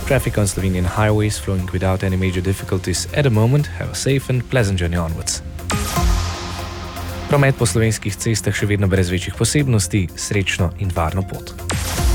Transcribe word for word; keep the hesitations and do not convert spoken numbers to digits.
Traffic on Slovenian highways flowing without any major difficulties at the moment. Have a safe and pleasant journey onwards. Promet po slovenskih cestah še vedno brez večjih posebnosti, srečno in varno pot.